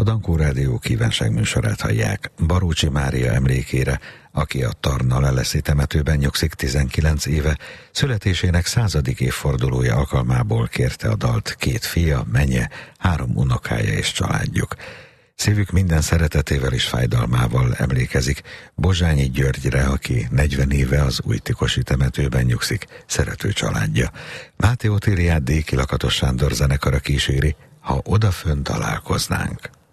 Dankó Rádió kívánságműsorát hallják. Barócsi Mária emlékére, aki a Tarna-Leleszi temetőben nyugszik 19 éve, születésének 100. évfordulója alkalmából kérte a dalt 2 fia, menye, 3 unokája és családjuk. Szívük minden szeretetével és fájdalmával emlékezik Bozsányi Györgyre, aki 40 éve az Újtikosi temetőben nyugszik, szerető családja. Máté Otíliát D. Kilakatos Sándor zenekara kíséri, Ha odafönn találkoznánk.